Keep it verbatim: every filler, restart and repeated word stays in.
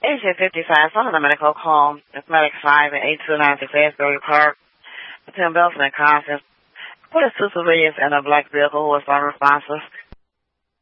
A J fifty-five, Southern Medical Call, Mathematic five and eight two nine six Asbury Park, Tim Belson and Constance. What is two civilians in a black vehicle who was unresponsive?